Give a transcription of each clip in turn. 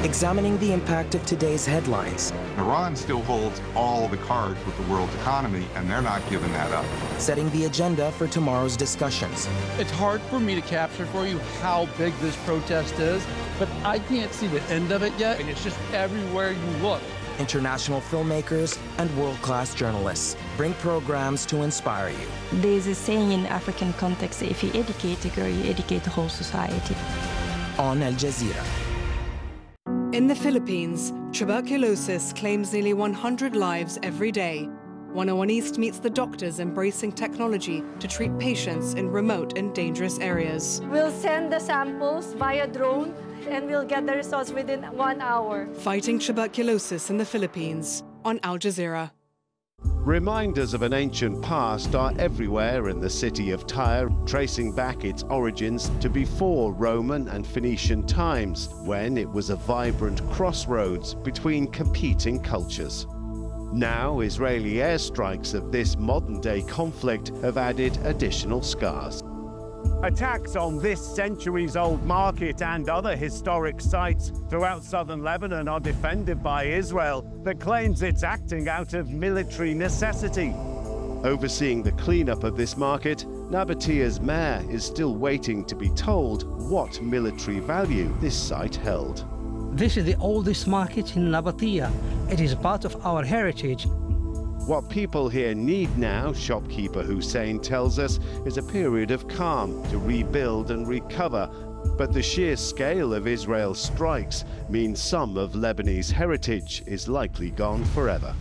examining the impact of today's headlines. Iran still holds all the cards with the world's economy, and they're not giving that up. Setting the agenda for tomorrow's discussions. It's hard for me to capture for you how big this protest is, but I can't see the end of it yet, and it's just everywhere you look. International filmmakers and world-class journalists bring programs to inspire you. There's a saying in African context, if you educate a girl, you educate the whole society. On Al Jazeera. In the Philippines, tuberculosis claims nearly 100 lives every day. 101 East meets the doctors embracing technology to treat patients in remote and dangerous areas. We'll send the samples via drone and we'll get the results within 1 hour. Fighting tuberculosis in the Philippines on Al Jazeera. Reminders of an ancient past are everywhere in the city of Tyre, tracing back its origins to before Roman and Phoenician times, when it was a vibrant crossroads between competing cultures. Now, Israeli airstrikes of this modern-day conflict have added additional scars. Attacks on this centuries-old market and other historic sites throughout southern Lebanon are defended by Israel, that claims it's acting out of military necessity. Overseeing the cleanup of this market, Nabatia's mayor is still waiting to be told what military value this site held. This is the oldest market in Nabatea. It is part of our heritage. What people here need now, shopkeeper Hussein tells us, is a period of calm to rebuild and recover. But the sheer scale of Israel's strikes means some of Lebanese heritage is likely gone forever.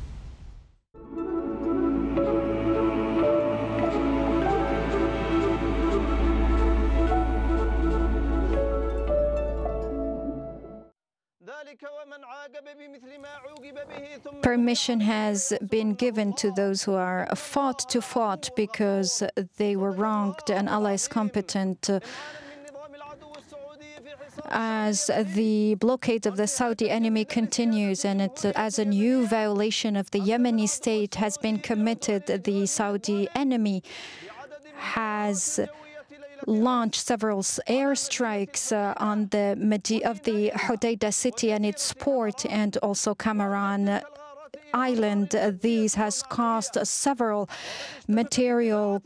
Permission has been given to those who are fought because they were wronged, and Allah is competent. As the blockade of the Saudi enemy continues, and as a new violation of the Yemeni state has been committed, the Saudi enemy has launched several airstrikes on the Hodeidah city and its port, and also Kamaran Island. These has caused several material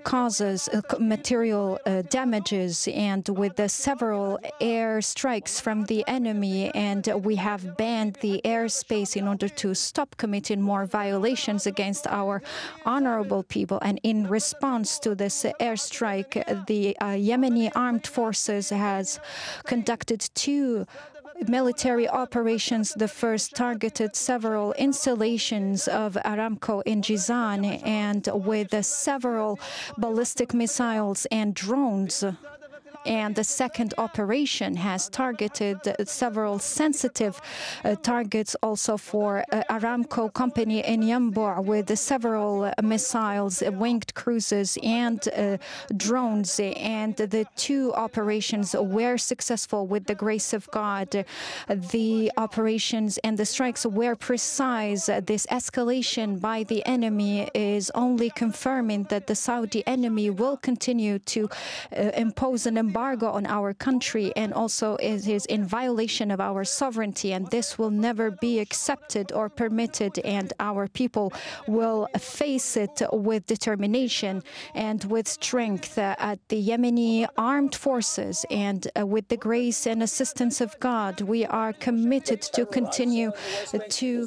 damages, and with the several airstrikes from the enemy, and we have banned the airspace in order to stop committing more violations against our honorable people. And in response to this airstrike, the Yemeni armed forces has conducted 2 military operations. The first targeted several installations of Aramco in Jizan, and with several ballistic missiles and drones. And the second operation has targeted several sensitive targets also for Aramco company in Yanbu, with several missiles, winged cruisers, and drones. And the 2 operations were successful with the grace of God. The operations and the strikes were precise. This escalation by the enemy is only confirming that the Saudi enemy will continue to impose an embargo on our country, and also it is in violation of our sovereignty, and this will never be accepted or permitted, and our people will face it with determination and with strength. At the Yemeni armed forces, and with the grace and assistance of God, we are committed to continue to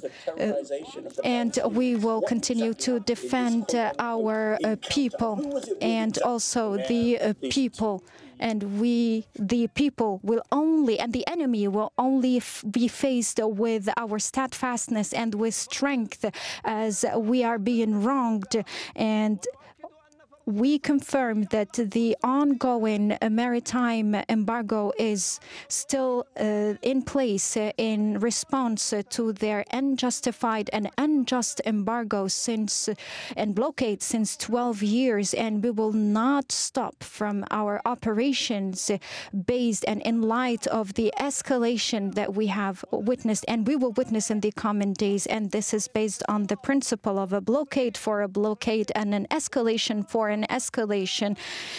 and we will continue to defend our people, and also the people. And the people will only, and the enemy will only be faced with our steadfastness and with strength, as we are being wronged. And we confirm that the ongoing maritime embargo is still in place in response to their unjustified and unjust embargo and blockade since 12 years, and we will not stop from our operations based and in light of the escalation that we have witnessed and we will witness in the coming days. And this is based on the principle of a blockade for a blockade and an escalation for an escalation.